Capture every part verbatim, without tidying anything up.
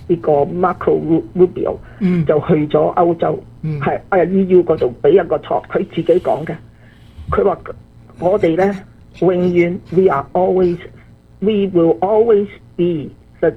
呢個 Marco Rubio、嗯、就去咗歐洲，係啊 E U 嗰度俾一個 talk，佢自己講嘅。佢話我哋咧永遠 we are always we will always be the,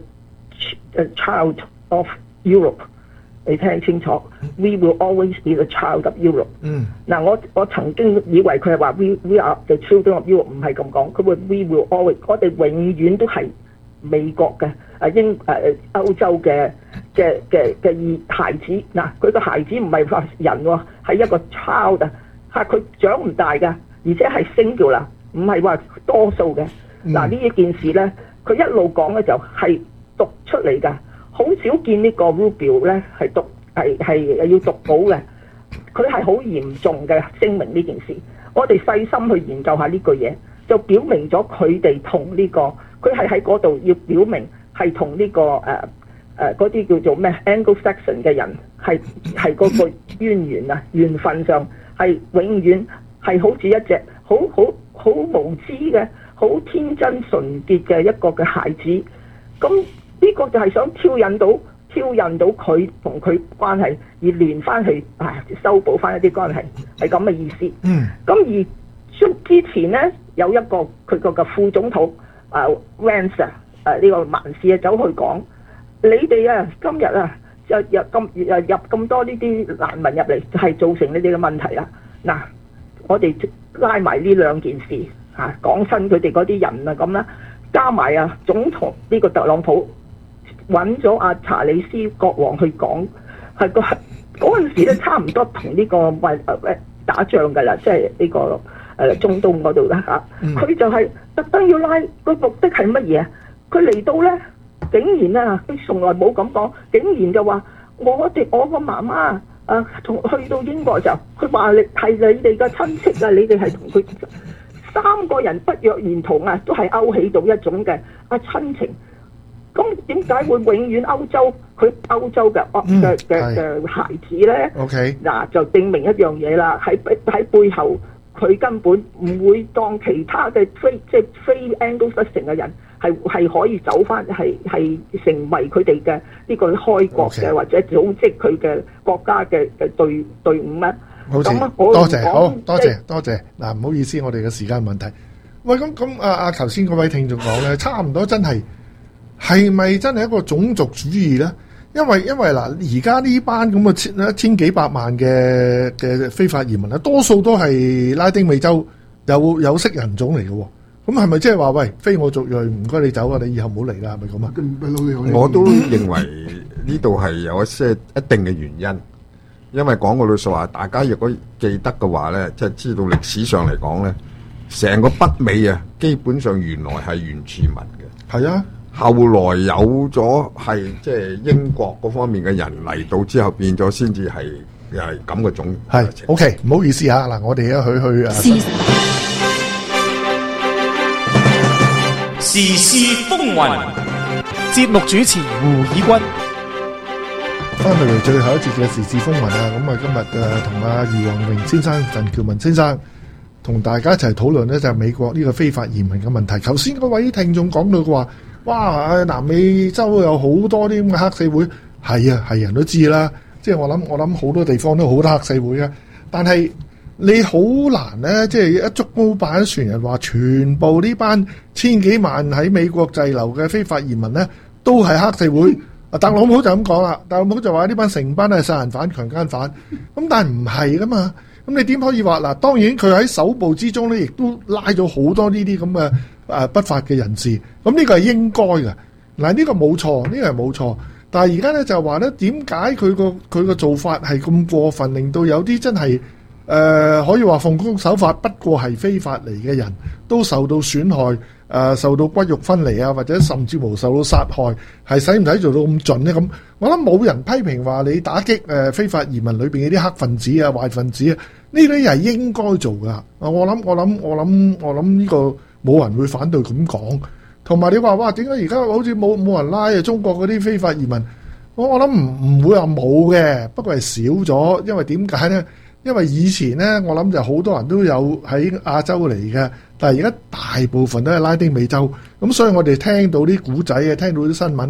the child of Europe。你聽清楚 ，we will always be the child of Europe。嗯，嗱我我曾經以為佢係話 we we are the children of Europe， 唔係咁講，佢話 we will always， 我哋永遠都係美國嘅啊英誒歐洲嘅嘅嘅嘅孩子。嗱，佢個孩子唔係話人喎，係一個 child 啊，係佢長唔大㗎，而且係 singular， 唔係話多數嘅。嗱呢一件事咧，佢一路講咧就係讀出嚟㗎。好少見呢個 Rubio 咧係讀係係要讀稿嘅，佢係好嚴重嘅聲明呢件事。我哋細心去研究下呢句嘢，就表明咗佢哋同呢個佢係喺嗰度要表明係同呢個誒誒嗰啲叫做咩 Anglo-Saxon 嘅人係係嗰個淵源啊緣分上係永遠係好似一隻好好好無知嘅好天真純潔嘅一個嘅孩子咁。呢個就係想挑引到挑引到佢同佢關係，而連翻去啊修補翻一啲關係，係咁嘅意思。嗯。咁而之前咧有一個佢個嘅副總統啊 Vance 啊呢個萬事啊走去講，你哋啊今日啊就入咁入入咁多呢啲難民入嚟，就係造成你哋嘅問題啦。嗱，我哋拉埋呢兩件事嚇講親佢哋嗰啲人啊咁啦，加埋啊總統呢個特朗普。揾咗阿查理斯國王去講，係個嗰陣時咧差唔多同呢個誒誒打仗㗎啦，即係呢個誒中東嗰度啦嚇。佢、嗯、就係特登要拉，個目的係乜嘢？佢嚟到咧，竟然啊，佢從來冇咁講，竟然就話我哋我個媽媽啊，從去到英國就，佢話你係你哋嘅親戚啊，你哋係同佢三個人不約而同啊，都係勾起到一種嘅啊親情。咁點解會永遠歐洲佢歐洲嘅嘅嘅嘅孩子咧？嗱、okay. 就證明一樣嘢啦，喺喺背後佢根本唔會當其他嘅非即係非 Anglo-Saxon 嘅人係係可以走翻係係成為佢哋嘅呢個開國嘅、okay. 或者組織佢嘅國家嘅嘅隊隊伍咩？ 好似多謝好多謝多謝嗱，唔好意思，我哋嘅時間問題。喂，咁咁啊啊，頭先嗰位聽眾講咧，差唔多真係。係咪真係一個種族主義咧？因為因為嗱，而家呢班咁嘅千一千幾百萬嘅嘅非法移民咧，多數都係拉丁美洲有有色人種嚟嘅喎。咁係咪即係話喂，非我族裔，唔該你走啊，你以後唔好嚟啦，係咪咁啊？ 我都認為呢度係有一些一定嘅原因，因為講嗰句說話，大家如果記得嘅話咧，即係知道歷史上嚟講咧，成個北美啊，基本上原來係原住民嘅。係啊。後來有咗係即係英國嗰方面嘅人嚟到之後，變咗先至係又係咁嘅種係。OK， 唔好意思嚇嗱，我哋一去去啊。 時事風雲，節目主持胡以軍。 翻到嚟最後一節嘅時事風雲啊，咁啊今日誒同阿余宏榮先生、陳橋文先生同大家一齊討論咧，就係美國呢個非法移民嘅問題。頭先嗰位聽眾講到嘅話。哇！南美洲有好多啲咁嘅黑社會，係啊，係人都知啦。即係我諗，我諗好多地方都好多黑社會啊。但係你好難咧，即係一竹篙打一船人話，全部呢班千幾萬喺美國滯留嘅非法移民咧，都係黑社會。啊，特朗普就咁講啦，特朗普就話呢班成班都係殺人犯、強姦犯。咁但係唔係噶嘛？咁你點可以話嗱？當然佢喺搜捕之中咧，亦都拉咗好多呢啲咁嘅。誒不法嘅人士，咁呢個係應該嘅。嗱，呢個冇錯，呢個係冇錯。但係而家咧就話咧，點解佢個佢個做法係咁過分，令到有啲真係誒、呃、可以話奉公守法，不過係非法嚟嘅人都受到損害，誒、呃、受到骨肉分離啊，或者甚至乎受到殺害，係使唔使做到咁盡咧？咁我諗冇人批評話你打擊誒非法移民裏邊嗰啲黑分子啊、壞分子啊，呢啲係應該做㗎。啊，我諗我諗我諗我諗呢個。冇人會反對咁講，同埋你話哇，點解而家好似冇冇人拉啊？中國嗰啲非法移民，我我諗唔唔會話冇嘅，不過係少咗。因為點解咧？因為以前咧，我諗就好多人都有喺亞洲嚟嘅，但係而家大部分都係拉丁美洲，咁所以我哋聽到啲古仔啊，聽到啲新聞啊，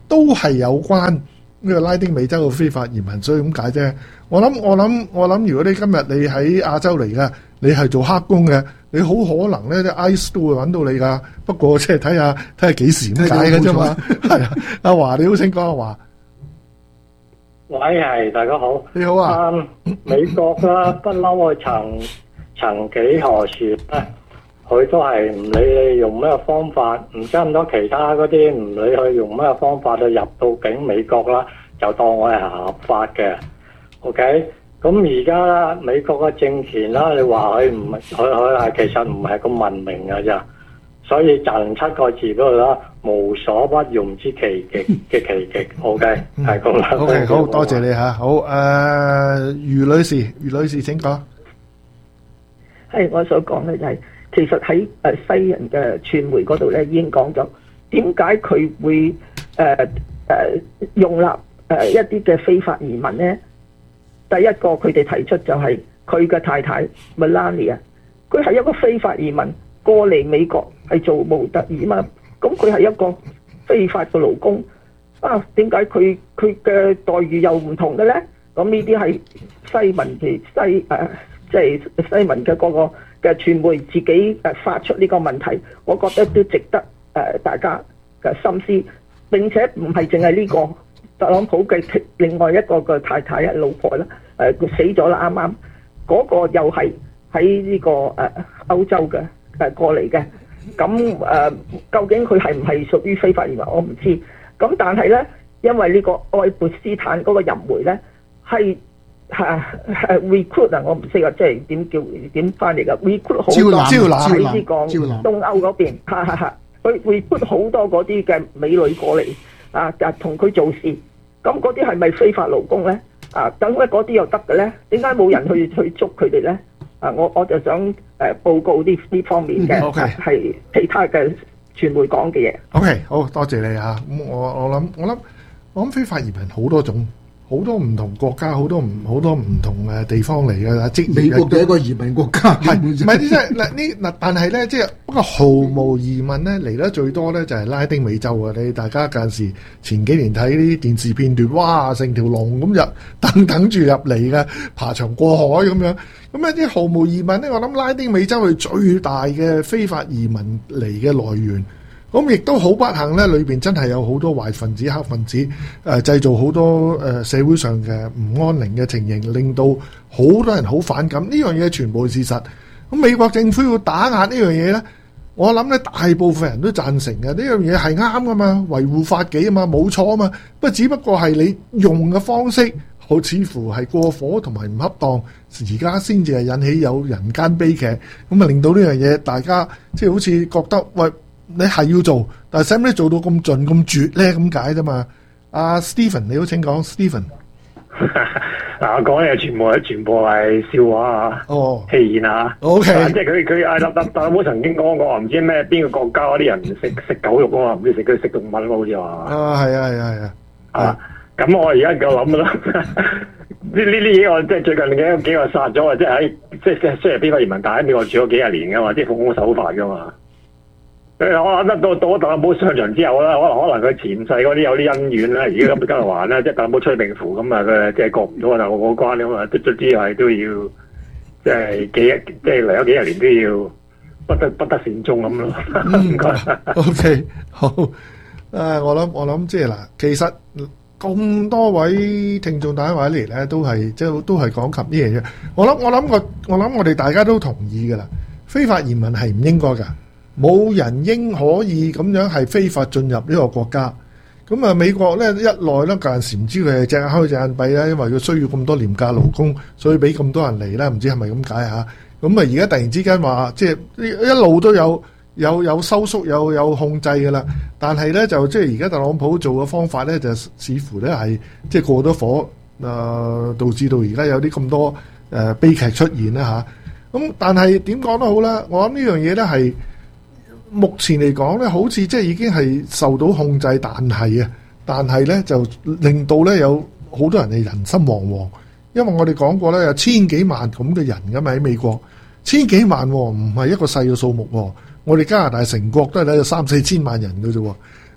都係有關呢個拉丁美洲嘅非法移民，所以咁解啫。我諗我諗我諗，如果你今日你喺亞洲嚟嘅，你係做黑工嘅，你好可能咧啲 I C E 都會揾到你噶。不過即係睇下睇下幾時咁解嘅啫嘛。係啊，阿華你好，請講阿華。 喂，係大家好， 你好啊。 嗯、美國啦，不嬲佢曾曾幾何時咧，佢都係唔理你用咩方法，唔差唔多其他嗰啲唔理佢用咩方法就入到境美國啦，就當我係合法嘅。OK， 咁而家啦，美國嘅政權啦，你話佢唔係佢佢係其實唔係咁文明㗎咋，所以就七個字嗰度啦，無所不用之奇極嘅奇極。OK，係咁啦。 OK， 好多謝你嚇。好，誒余女士，余女士請講。 係我所講嘅就係、是，其實喺誒西人嘅傳媒嗰度咧已經講咗，點解佢會誒誒、呃呃、容納誒一啲嘅非法移民咧？第一個佢哋提出就係佢嘅太太 Melania， 佢係一個非法移民過嚟美國係做模特兒嘛，咁佢係一個非法嘅勞工啊？點解佢佢嘅待遇又唔同嘅咧？咁呢啲係西民嘅西誒，即係西民嘅嗰個嘅傳媒自己誒發出呢個問題，我覺得都值得誒大家嘅深思，並且唔係淨係呢個。特朗普嘅另外一個嘅太太啊，老婆啦，誒佢死咗啦，啱啱嗰個又係喺呢個誒歐洲嘅誒過嚟嘅，咁誒究竟佢係唔係屬於非法移民我唔知，咁但係咧，因為呢個愛潑斯坦嗰個淫媒咧係係係 recruit 啊，我唔識啊，即係點叫點翻嚟㗎 recruit 好多喺呢個東歐嗰邊，哈哈哈，佢 recruit 好多嗰啲嘅美女過嚟啊，就同佢做事。咁嗰啲係咪非法勞工咧？啊，等咧嗰啲又得嘅咧？點解冇人去去捉佢哋咧？啊，我我就想誒、呃、報告呢呢方面嘅係、嗯 okay. 其他嘅傳媒講嘅嘢。 OK， 好多謝你嚇。咁我我諗我諗我諗非法移民好多種。好多唔同國家，好多唔好多唔同嘅地方嚟嘅，即美國嘅一個移民國家， 係唔係？即係嗱呢嗱，但係咧，即係不過毫無疑問咧，嚟得最多咧就係拉丁美洲啊！你大家近時前幾年睇啲電視片段，哇，成條龍咁入等等住入嚟嘅，爬牆過海咁樣。咁啊啲毫無疑問咧，我諗拉丁美洲係最大嘅非法移民嚟嘅來源。咁亦都好不幸咧，裏邊真係有好多壞分子、黑分子，誒、呃、製造好多誒、呃、社會上嘅唔安寧嘅情形，令到好多人好反感。呢樣嘢全部係事實。咁美國政府要打壓呢樣嘢咧，我諗咧大部分人都贊成嘅。呢樣嘢係啱噶嘛，維護法紀啊嘛，冇錯啊嘛。不過只不過係你用嘅方式，好似乎係過火同埋唔恰當，而家先至係引起有人間悲劇。咁啊，令到呢樣嘢大家即係好似覺得喂。你係要做，但係使唔使做到咁盡咁絕咧？咁解啫嘛。阿 Stephen，你好，請講 Stephen。 嗱，我講嘢全部係全部係笑話啊，哦，戲言啊。O K，即係佢佢阿特特特朗普曾經講過話，唔知咩邊個國家嗰啲人食食狗肉啊嘛，唔知食佢食動物啊嘛，好似話。啊，係啊，係啊，係啊。啊，咁我而家夠諗啦。呢呢呢嘢我即係最近幾幾個殺咗啊！即係喺即係即係雖然非法移民，但喺美國住咗幾廿年噶嘛，即係奉公守法噶嘛。我諗得到到特朗普上場之後咧，可能可能佢前世嗰啲有啲恩怨咧，而家咁今日還咧，即係特朗普吹病符咁啊，佢即係過唔到啊，我關咁啊，卒之係都要即係幾即係嚟咗幾廿年都要不得不得善終咁咯。唔該。 O K， 好。誒，我諗我諗即係嗱，其實咁多位聽眾打電話嚟咧，都係即係都係講及呢樣嘢。我諗我諗我我諗我哋大家都同意噶啦，非法移民係唔應該噶。冇人應可以咁樣係非法進入呢個國家。咁啊，美國咧一來咧，嗰陣時唔知佢係隻眼開隻眼閉啦，因為佢需要咁多廉價勞工，所以俾咁多人嚟啦，唔知係咪咁解嚇？咁啊，而家突然之間話，即係一路都有有有收縮，有有控制㗎啦。但係咧就即係而家特朗普做嘅方法咧，就似乎咧係即係過咗火，誒、呃、導致到而家有啲咁多誒、呃、悲劇出現啦嚇。咁但係點講都好啦，我諗呢樣嘢咧係。目前嚟講咧，好似即係已經係受到控制，但係啊，但係咧就令到咧有好多人係人心惶惶，因為我哋講過咧有千幾萬咁嘅人㗎嘛喺美國，千幾萬唔係一個細嘅數目喎。我哋加拿大成國都係咧有三四千萬人㗎啫喎，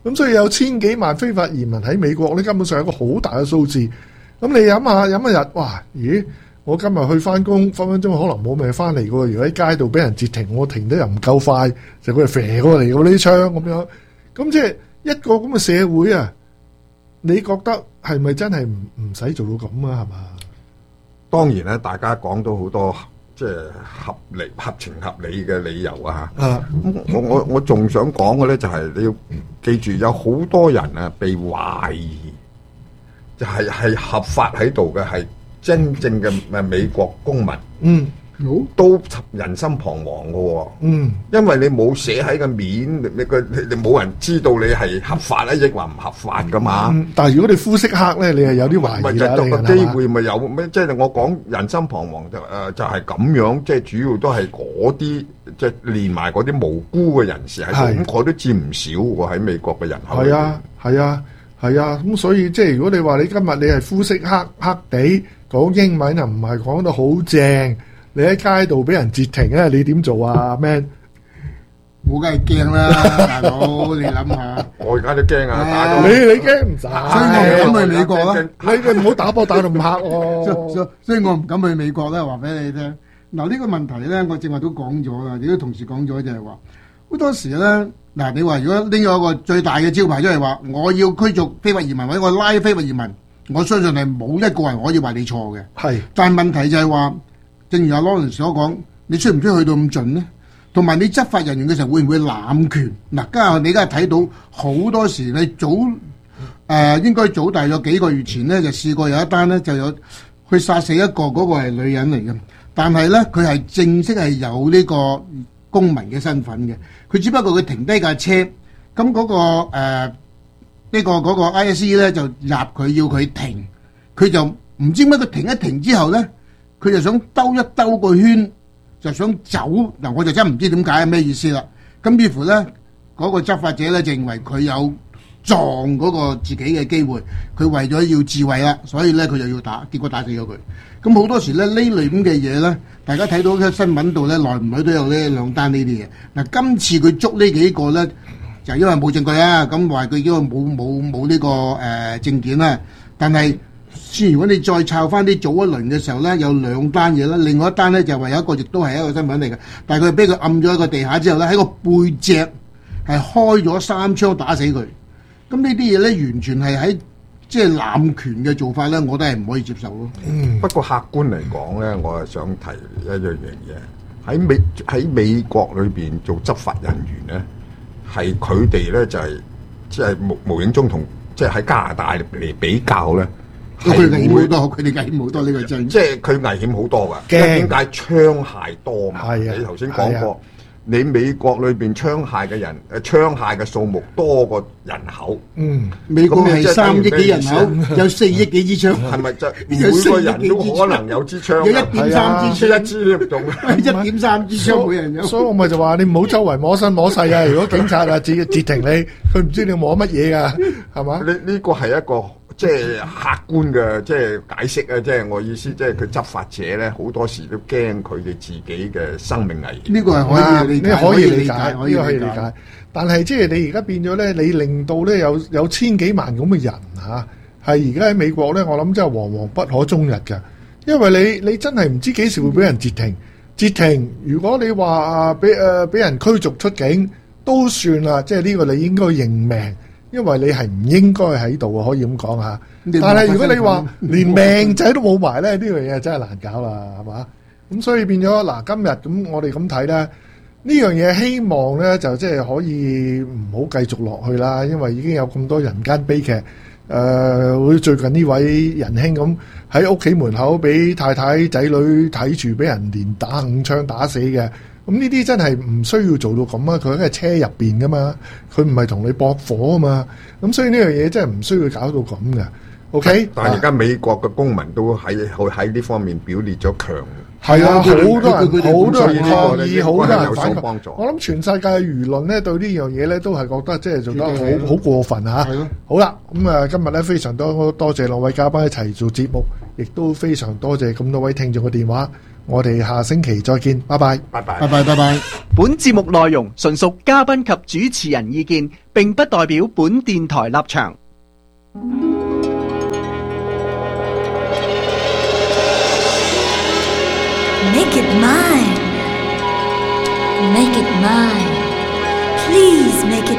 咁所以有千幾萬非法移民喺美國咧，根本上係一個好大嘅數字。咁你諗下，諗一日，哇！咦？我今日去翻工，分分鐘可能冇命翻嚟嘅喎。如果喺街度俾人截停，我停得又唔夠快，就佢哋射過嚟嗰啲槍咁樣。咁即係一個咁嘅社會啊！你覺得係咪真係唔唔使做到咁啊？係嘛？ 當然咧，大家講到好多即係合理、合情合理嘅理由啊！嚇、啊，我我我仲想講嘅咧，就係你要記住，有好多人啊被懷疑，就係、是、係合法喺度嘅，係真正嘅誒美國公民。嗯。都人心彷徨嘅喎，嗯，因為你冇寫喺個面，你個你你冇人知道你係合法咧，亦或唔合法噶嘛。嗯、但係如果你膚色黑咧，你係有啲懷疑啦。咪就個機會咪有咩？即係我講人心彷徨就誒、呃、就係、是、咁樣，即係主要都係嗰啲即係連埋嗰啲無辜嘅人士喺度，咁我都佔唔少喎喺美國嘅人口。係啊，係啊，係啊，咁所以即係如果你話你今日你係膚色黑黑地講英文又唔係講得好正。你喺街度俾人截停咧，你點做啊 ，Man？ 我梗係驚啦，大佬，你諗下。 我而家都驚啊！打到你你驚唔使， 所以我唔敢去美國啦。 你唔好打波打到咁黑喎。 所所以我唔敢去美國咧，話俾你聽。嗱呢個問題咧，我正話都講咗啦，亦都同時講咗就係話，好多時咧，嗱你話如果拎咗一個最大嘅招牌，即係話我要驅逐非法移民或者我拉非法移民，我相信係冇一個人可以話你錯嘅。係。但係問題就係話。正如阿 Lawrence 所講，你需唔需要去到咁盡呢？同埋你執法人員嘅時候會唔會濫權？嗱，家下你而家睇到好多時，你早誒、呃、應該早大約幾個月前呢，就試過有一單呢，就有去殺死一個嗰、那個係女人嚟嘅，但係呢，佢係正式係有呢個公民嘅身份嘅，佢只不過佢停低架車，咁嗰、那個誒呢、呃這個嗰、那個 I S E 呢，就入佢要佢停，佢就唔知乜佢停一停之後呢。佢就想兜一兜個圈，就想走嗱，我就真唔知點解係咩意思啦。咁於乎咧，嗰、那個執法者咧就認為佢有撞嗰個自己嘅機會，佢為咗要自衛啦，所以咧佢就要打，結果打死咗佢。咁好多時咧呢類咁嘅嘢咧，大家睇到喺新聞度咧，耐唔耐都有呢兩單呢啲嘢。嗱，今次佢捉呢幾個咧，就因為冇證據啊，咁話佢因為冇冇冇呢個誒、呃、證件啦，但係。先如果你再抄翻啲早一輪嘅時候咧，有兩單嘢啦，另外一單咧就話有一個亦都係一個新聞嚟嘅，但係佢俾佢按咗一個地下之後咧，喺個背脊係開咗三槍打死佢。咁呢啲嘢咧，完全係喺即係濫權嘅做法咧，我都係唔可以接受咯。 嗯，不過客觀嚟講咧，我係想提一樣樣嘢，喺美喺美國裏邊做執法人員咧，係佢哋咧就係即係無無影中同即係喺加拿大嚟比較咧。 佢危險好多，佢哋危險好多呢個真。 即係佢危險好多㗎。點解槍械多嘛？係啊，你頭先講過，你美國裏邊槍械嘅人，誒槍械嘅數目多過人口。嗯， 美國係三億幾人口，有四億幾支槍。 係咪即係每個人都可能有支槍？ 有一點三支槍， 一支都唔用。 一點三支槍每人有。 所以我咪就話你唔好周圍摸身摸勢啊！如果警察啊截截停你，佢唔知你摸乜嘢㗎，係嘛？ 呢呢個係一個。即係客觀嘅，即係解釋啊！即係我意思，即係佢執法者咧，好多時都驚佢哋自己嘅生命危險。 呢個係可以理解， 可以理解，可以理解。但係即係你而家變咗咧，你令到咧有有千幾萬咁嘅人嚇，係而家喺美國咧，我諗真係惶惶不可終日㗎。因為你你真係唔知幾時會俾人截停，截停。如果你話啊俾誒俾人驅逐出境都算啦，即係呢個你應該認命。因為你係唔應該喺度啊，可以咁講下。但係如果你話連命仔都冇埋咧，呢樣嘢真係難搞啦，係嘛？咁所以變咗嗱，今日咁我哋咁睇咧，呢樣嘢希望咧就即係可以唔好繼續落去啦，因為已經有咁多人間悲劇。誒、呃，好似最近呢位仁兄咁喺屋企門口俾太太仔女睇住，俾人連打五槍打死嘅。咁呢啲真係唔需要做到咁啊！佢喺車入邊噶嘛，佢唔係同你駁火啊嘛。咁所以呢樣嘢真係唔需要搞到咁嘅。OK， 但係而家美國嘅公民都喺喺呢方面表列咗強。 係啊，好多人好多人抗議，好多人反抗。我諗全世界嘅輿論咧對呢樣嘢咧都係覺得即係做得好好過分嚇。係咯。好啦，咁啊今日咧非常多多謝兩位嘉賓一齊做節目，亦都非常多謝咁多位聽眾嘅電話。 我哋下星期再見，拜拜， 拜拜， 拜拜，拜拜。 本節目內容純屬嘉賓及主持人意見，並不代表本電台立場。 Make it mine. Make it mine. Please make it